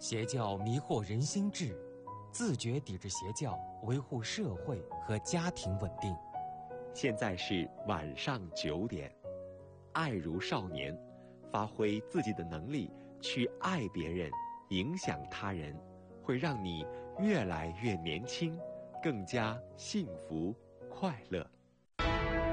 邪教迷惑人心智，自觉抵制邪教，维护社会和家庭稳定。 现在是晚上9点，爱如少年，发挥自己的能力去爱别人，影响他人，会让你越来越年轻，更加幸福快乐。